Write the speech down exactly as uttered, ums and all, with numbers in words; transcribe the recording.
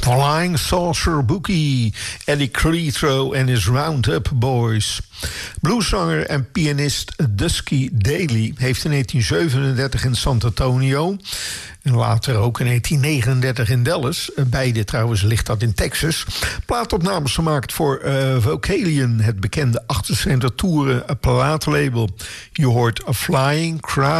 Flying Saucer Boogie, Eddie Creethrow en his Roundup Boys. Blueszanger en pianist Dusky Daly heeft in negentien zevenendertig in San Antonio en later ook in negentien negenendertig in Dallas, beide trouwens ligt dat in Texas, plaatopnames gemaakt voor uh, Vocalion, het bekende achtenzeventig toeren plaatlabel. Je hoort A Flying Crowd.